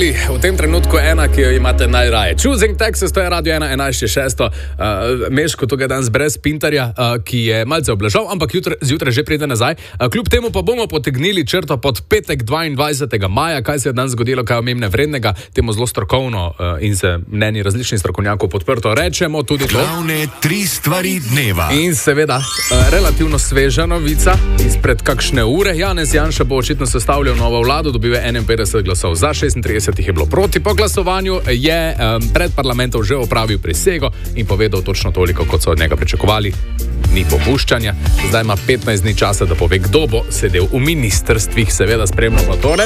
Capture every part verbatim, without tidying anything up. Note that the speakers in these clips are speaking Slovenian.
tudi v tem trenutku ena, ki jo imate najraje. Choosing Texas, to je Radio ena, enajst šest. Uh, Meško tukaj danes brez Pintarja, uh, ki je malce obležal, ampak jutri, zjutraj že pride nazaj. Uh, kljub temu pa bomo potegnili črto pod petek dvaindvajsetega maja, kaj se je danes zgodilo, kaj je omemne vrednega, temu zelo strokovno uh, in se mnenji različnih strokovnjakov podprto rečemo tudi to. Glavne tri stvari dneva. In seveda, uh, relativno sveža novica izpred kakšne ure. Janez Janša bo očitno sestavljal novo vlado, dobil je enainpetdeset glasov za, šestintrideset jih je bilo proti. Po glasovanju je um, pred parlamentom že opravil prisego in povedal točno toliko, kot so od njega pričakovali. Ni popuščanja. Zdaj ima petnajst dni časa, da pove, kdo bo sedel v ministrstvih. Seveda spremljamo tole.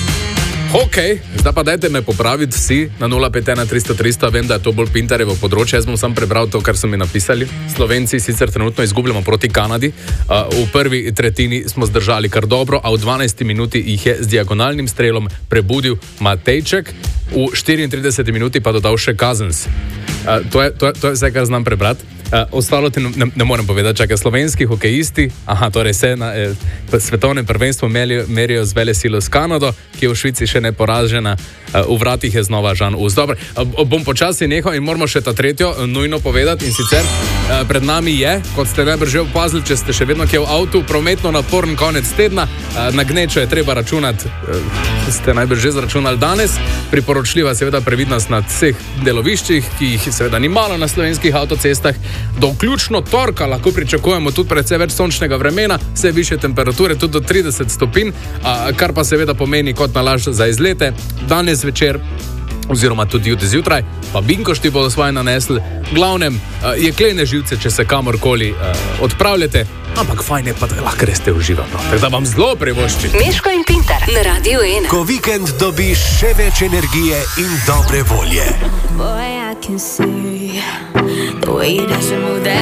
Ok, zdaj pa dajte me popraviti vsi na nula pet ena tristo tristo, vem, da je to bolj Pintarjevo področje, jaz bom sam prebral to, kar so mi napisali. Slovenci sicer trenutno izgubljamo proti Kanadi, uh, v prvi tretjini smo zdržali kar dobro, a v dvanajsti minuti jih je z diagonalnim strelom prebudil Matejček, v štiriintrideseti minuti pa dodal še Kazens. Uh, to, je, to, je, to je vse, kar znam prebrati. Uh, ostalo ti ne, ne morem povedati, čakaj, slovenski hokejisti, aha, torej se na eh, svetovnem prvenstvu merijo, merijo z velesilo s Kanado, ki je v Švici še neporažena, uh, v vratih je znova Žan Us. Dobro, uh, bom počasi nehal in moramo še ta tretjo uh, nujno povedati in sicer uh, pred nami je, kot ste najbrž že opazili, če ste še vedno kje v avtu, prometno naporen konec tedna, uh, na gnečo je treba računati, uh, ste najbrž že zračunali danes, priporočljiva seveda previdnost na vseh deloviščih, ki jih seveda ni malo na slovenskih avtocestah. Do vključno torka lahko pričakujemo tudi predvsej več sončnega vremena, vse više temperature, tudi do trideset stopinj, kar pa seveda pomeni kot nalašč za izlete. Danes večer oziroma tudi jutri zjutraj, pa binkošti bodo svoje nanesli. Glavnem, jeklene živce, če se kamorkoli odpravljate, ampak fajn je pa, da lahko res te uživamo. Tako da vam zelo privoščim. Meško in Pintar na Radio ena. Ko vikend dobiš še več energije in dobre volje. Boy, I can see the way that you move that